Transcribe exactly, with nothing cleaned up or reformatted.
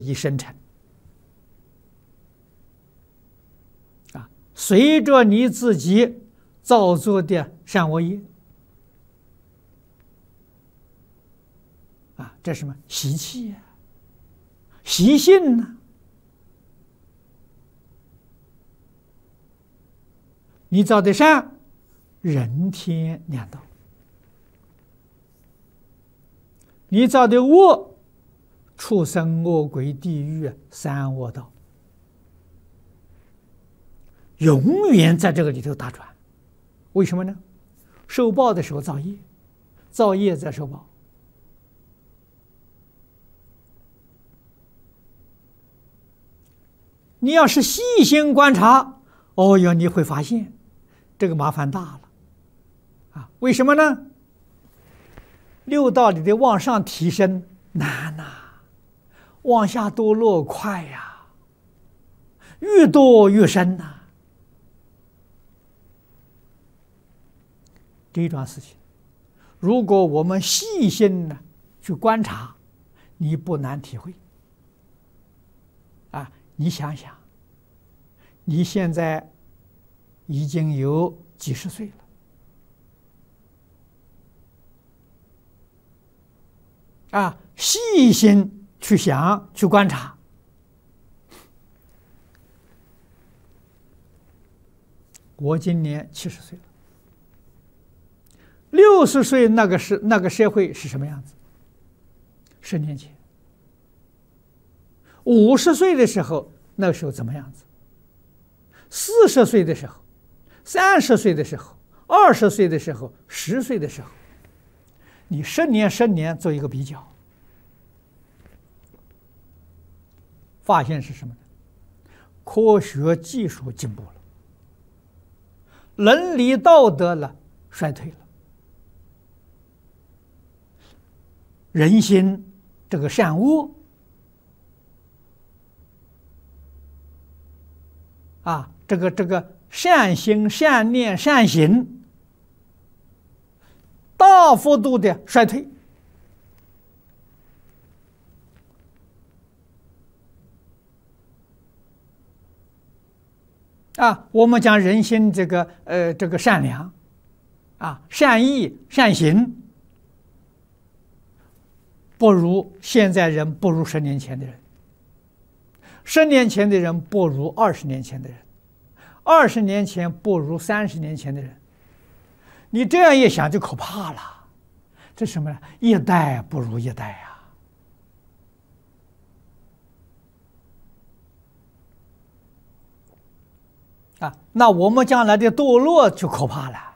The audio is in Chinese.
已生成啊，随着你自己造作的善恶业啊，这是什么习气呀、习性呢？你造的善，人天两道；你造的恶，畜生、恶鬼、地狱三恶道，永远在这个里头打转。为什么呢？受报的时候造业，造业在受报。你要是细心观察，哦哟，你会发现这个麻烦大了啊！为什么呢？六道里的往上提升难呐、啊，往下堕落快呀、啊，越堕越深呐、啊。这一桩事情，如果我们细心的去观察，你不难体会。啊，你想想，你现在已经有几十岁了。啊，细心去想去观察，我今年七十岁了，六十岁那个是那个社会是什么样子？十年前，五十岁的时候，那个时候怎么样子？四十岁的时候，三十岁的时候，二十岁的时候，十岁的时候。你十年十年做一个比较，发现是什么呢？科学技术进步了，伦理道德了衰退了，人心这个善恶啊，这个这个善心、善念、善行。大幅度的衰退啊！我们讲人心这个呃这个善良啊，善意善行，不如现在人不如十年前的人，十年前的人不如二十年前的人，二十年前不如三十年前的人。你这样一想就可怕了，这什么呢？一代不如一代呀！啊，那我们将来的堕落就可怕了。